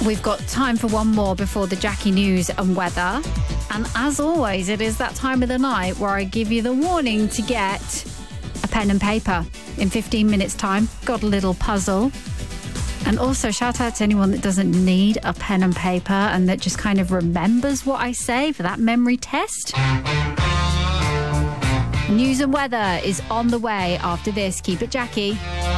We've got time for one more before the Jackie news and weather. And as always, it is that time of the night where I give you the warning to get a pen and paper. In 15 minutes' time, got a little puzzle. And also shout out to anyone that doesn't need a pen and paper and that just kind of remembers what I say for that memory test. News and weather is on the way after this. Keep it Jackie.